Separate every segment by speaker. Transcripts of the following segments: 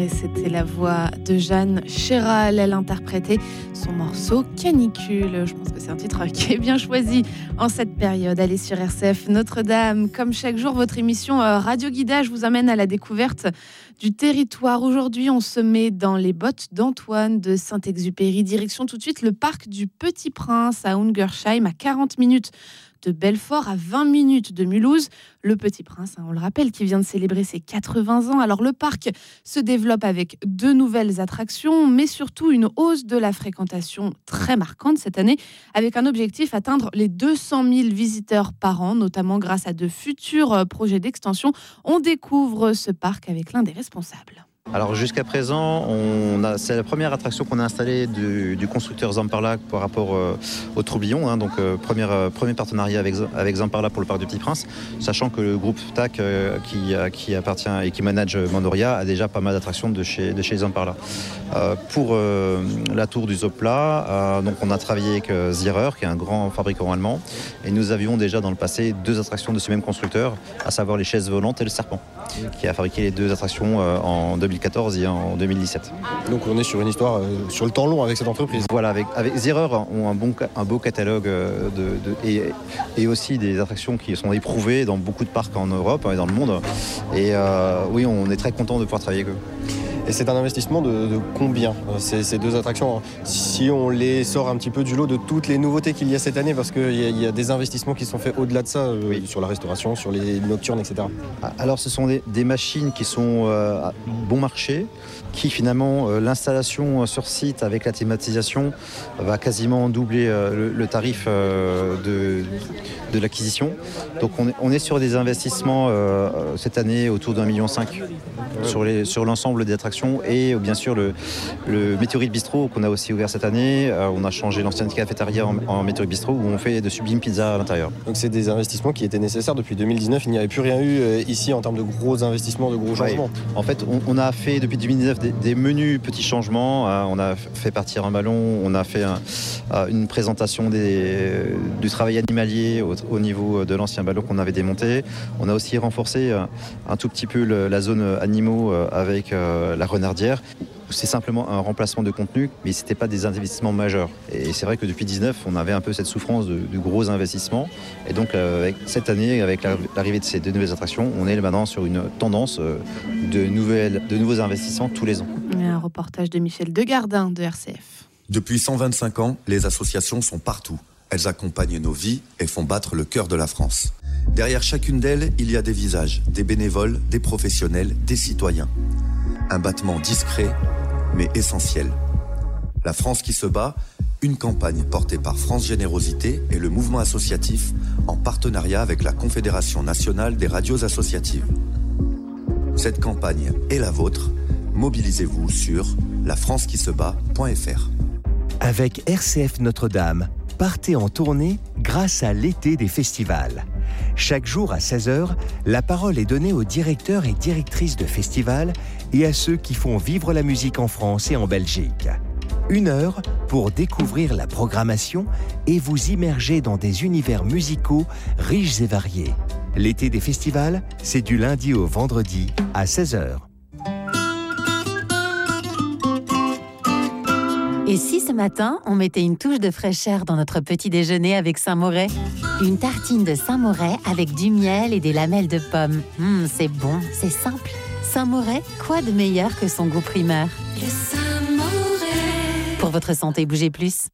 Speaker 1: et c'était la voix de Jeanne Chéral. Elle interprétait son morceau Canicule. Je pense que c'est un titre qui est bien choisi en cette période. Allez sur RCF Notre-Dame. Comme chaque jour, votre émission Radio Guidage vous amène à la découverte du territoire. Aujourd'hui, on se met dans les bottes d'Antoine de Saint-Exupéry. Direction tout de suite le parc du Petit Prince à Ungersheim, à 40 minutes de Belfort, à 20 minutes de Mulhouse. Le Petit Prince, on le rappelle, qui vient de célébrer ses 80 ans. Alors le parc se développe avec 2 nouvelles attractions, mais surtout une hausse de la fréquentation très marquante cette année, avec un objectif atteindre les 200 000 visiteurs par an, notamment grâce à de futurs projets d'extension. On découvre ce parc avec l'un des responsables.
Speaker 2: Alors jusqu'à présent, c'est la première attraction qu'on a installée du constructeur Zamperla par rapport au tourbillon. Donc premier partenariat avec Zamperla pour le parc du Petit Prince, sachant que le groupe TAC qui appartient et qui manage Mandoria a déjà pas mal d'attractions de chez Zamperla. Pour la tour du Zopla, donc on a travaillé avec Zierer, qui est un grand fabricant allemand, et nous avions déjà dans le passé 2 attractions de ce même constructeur, à savoir les chaises volantes et le serpent, qui a fabriqué les 2 attractions en 2014 et en 2017.
Speaker 3: Donc on est sur une histoire sur le temps long avec cette entreprise.
Speaker 2: Voilà, avec Zierer ont un beau catalogue et aussi des attractions qui sont éprouvées dans beaucoup de parcs en Europe et dans le monde. Et oui, on est très content de pouvoir travailler avec eux.
Speaker 3: Et c'est un investissement de combien, ces 2 attractions, si on les sort un petit peu du lot de toutes les nouveautés qu'il y a cette année, parce qu'il y a des investissements qui sont faits au-delà de ça, oui, sur la restauration, sur les nocturnes, etc.
Speaker 2: Alors ce sont des machines qui sont bon marché, qui finalement, l'installation sur site avec la thématisation va quasiment doubler le tarif de l'acquisition. Donc on est sur des investissements cette année autour d'1,5 million sur l'ensemble des attractions, et bien sûr le Météorite Bistro qu'on a aussi ouvert cette année. On a changé l'ancienne cafétéria en Météorite Bistro où on fait de sublimes pizzas à l'intérieur.
Speaker 3: Donc c'est des investissements qui étaient nécessaires depuis 2019. Il n'y avait plus rien eu ici en termes de gros investissements, de gros changements.
Speaker 2: Ouais. En fait, on a fait depuis 2019 des menus petits changements. On a fait partir un ballon, on a fait une présentation du travail animalier au niveau de l'ancien ballon qu'on avait démonté. On a aussi renforcé un tout petit peu la zone animaux avec la renardière. C'est simplement un remplacement de contenu, mais ce n'était pas des investissements majeurs. Et c'est vrai que depuis 2019, on avait un peu cette souffrance de gros investissements. Et donc, cette année, avec l'arrivée de ces 2 nouvelles attractions, on est maintenant sur une tendance de nouveaux investissements tous les ans.
Speaker 1: Un reportage de Michel Degardin de RCF.
Speaker 4: Depuis 125 ans, les associations sont partout. Elles accompagnent nos vies et font battre le cœur de la France. Derrière chacune d'elles, il y a des visages, des bénévoles, des professionnels, des citoyens. Un battement discret, mais essentiel. La France qui se bat, une campagne portée par France Générosité et le mouvement associatif en partenariat avec la Confédération nationale des radios associatives. Cette campagne est la vôtre. Mobilisez-vous sur lafrancequisebat.fr.
Speaker 5: Avec RCF Notre-Dame, partez en tournée grâce à l'été des festivals. Chaque jour à 16h, la parole est donnée aux directeurs et directrices de festivals et à ceux qui font vivre la musique en France et en Belgique. 1 heure pour découvrir la programmation et vous immerger dans des univers musicaux riches et variés. L'été des festivals, c'est du lundi au vendredi à 16h.
Speaker 6: Et si ce matin, on mettait une touche de fraîcheur dans notre petit déjeuner avec Saint-Moret ? Une tartine de Saint-Moret avec du miel et des lamelles de pommes. C'est bon, c'est simple. Saint-Moret, quoi de meilleur que son goût primeur ?
Speaker 7: Le Saint-Moret.
Speaker 6: Pour votre santé, bougez plus.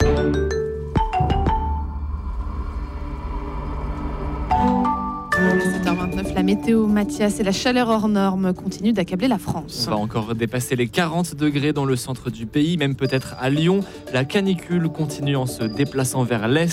Speaker 1: À 7h29, la météo, Mathias, et la chaleur hors norme continue d'accabler la France.
Speaker 8: On va encore dépasser les 40 degrés dans le centre du pays, même peut-être à Lyon. La canicule continue en se déplaçant vers l'est.